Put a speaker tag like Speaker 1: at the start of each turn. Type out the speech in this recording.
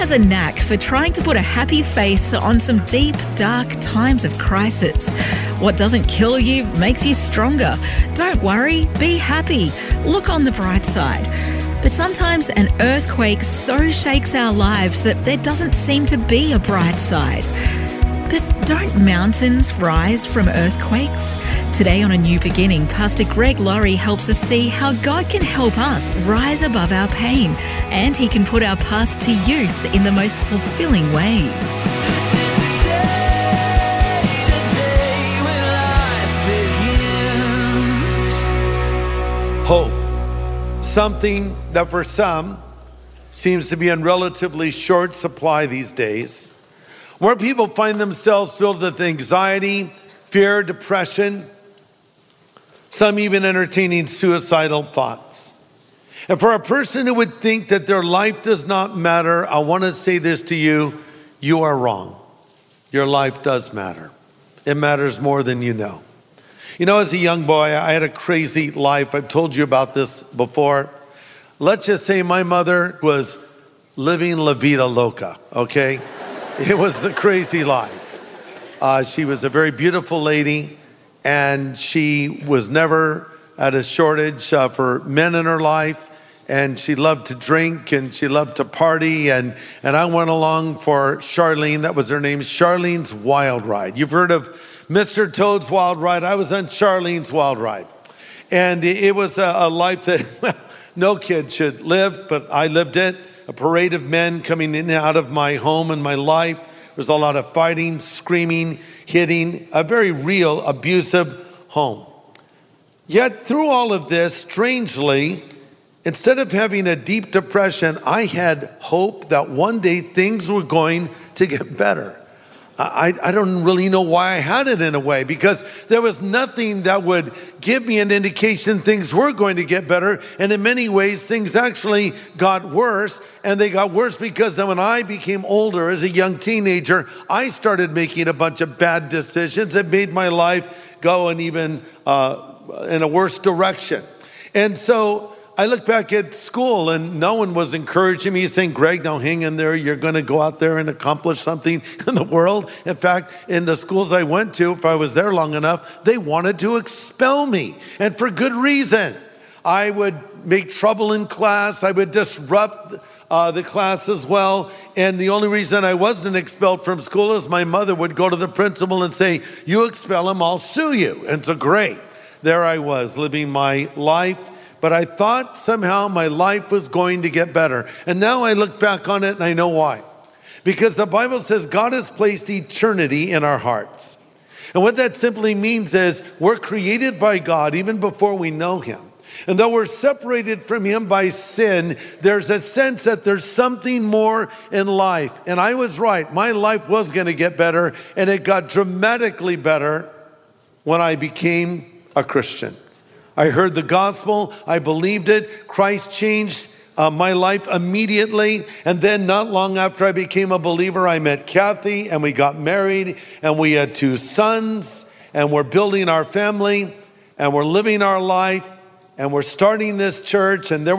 Speaker 1: has a knack for trying to put a happy face on some deep, dark times of crisis. What doesn't kill you makes you stronger. Don't worry, be happy. Look on the bright side. But sometimes an earthquake so shakes our lives that there doesn't seem to be a bright side. But don't mountains rise from earthquakes? Today on A New Beginning, Pastor Greg Laurie helps us see how God can help us rise above our pain, and he can put our past to use in the most fulfilling ways.
Speaker 2: Hope. Something that for some seems to be in relatively short supply these days. Where people find themselves filled with anxiety, fear, depression, some even entertaining suicidal thoughts. And for a person who would think that their life does not matter, I want to say this to you: you are wrong. Your life does matter. It matters more than you know. You know, as a young boy, I had a crazy life. I've told you about this before. Let's just say my mother was living la vida loca, okay? It was the crazy life. She was a very beautiful lady, and she was never at a shortage for men in her life, and she loved to drink, and she loved to party, and I went along for Charlene. That was her name, Charlene's Wild Ride. You've heard of Mr. Toad's Wild Ride. I was on Charlene's Wild Ride. And it was a life that no kid should live, but I lived it. A parade of men coming in and out of my home and my life. There was a lot of fighting, screaming, hitting, a very real, abusive home. Yet through all of this, strangely, instead of having a deep depression, I had hope that one day things were going to get better. I don't really know why I had it in a way, because there was nothing that would give me an indication things were going to get better. And in many ways, things actually got worse. And they got worse because then when I became older as a young teenager, I started making a bunch of bad decisions that made my life go in even in a worse direction. And so I look back at school and no one was encouraging me, saying, Greg, now hang in there. You're going to go out there and accomplish something in the world. In fact, in the schools I went to, if I was there long enough, they wanted to expel me, and for good reason. I would make trouble in class. I would disrupt the class as well. And the only reason I wasn't expelled from school is my mother would go to the principal and say, you expel him, I'll sue you. And so great. There I was living my life. But I thought somehow my life was going to get better. And now I look back on it and I know why. Because the Bible says God has placed eternity in our hearts. And what that simply means is we're created by God even before we know him. And though we're separated from him by sin, there's a sense that there's something more in life. And I was right. My life was going to get better. And it got dramatically better when I became a Christian. I heard the gospel, I believed it, Christ changed my life immediately. And then not long after I became a believer, I met Kathy and we got married and we had 2 sons and we're building our family and we're living our life and we're starting this church, and there